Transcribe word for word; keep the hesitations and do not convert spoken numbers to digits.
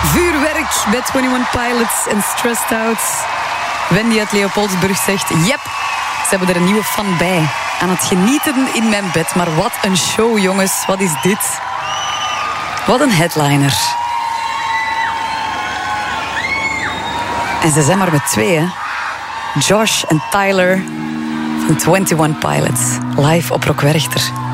Vuurwerk bij eenentwintig Pilots en Stressed Out. Wendy uit Leopoldsburg zegt... Yep, ze hebben er een nieuwe fan bij. Aan het genieten in mijn bed. Maar wat een show, jongens. Wat is dit? Wat een headliner. En ze zijn maar met twee, hè. Josh en Tyler van eenentwintig Pilots. Live op Rock Werchter.